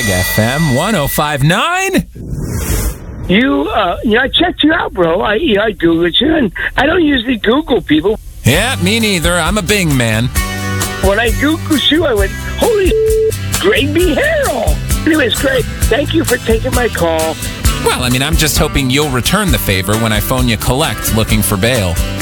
Reg FM 105.9. I checked you out, bro. I Googled you, and I don't usually Google people. Yeah, me neither. I'm a Bing man. When I Googled you, I went, holy Greg B. Harrell. Anyways, Greg, thank you for taking my call. Well, I'm just hoping you'll return the favor when I phone you collect looking for bail.